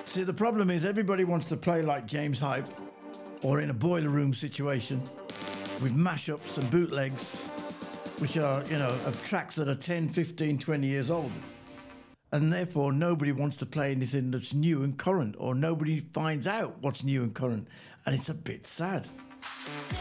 See, the problem is everybody wants to play like James Hype or in a boiler room situation with mashups and bootlegs, which are, of tracks that are 10, 15, 20 years old. And therefore, nobody wants to play anything that's new and current, or nobody finds out what's new and current. And it's a bit sad.